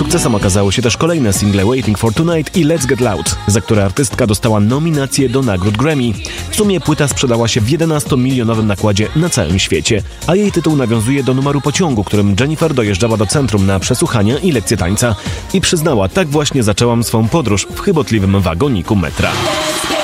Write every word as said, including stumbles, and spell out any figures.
Sukcesem okazały się też kolejne single Waiting for Tonight i Let's Get Loud, za które artystka dostała nominację do nagród Grammy. W sumie płyta sprzedała się w jedenastomilionowym nakładzie na całym świecie, a jej tytuł nawiązuje do numeru pociągu, którym Jennifer dojeżdżała do centrum na przesłuchania i lekcje tańca. I przyznała, tak właśnie zaczęłam swą podróż w chybotliwym wagoniku metra.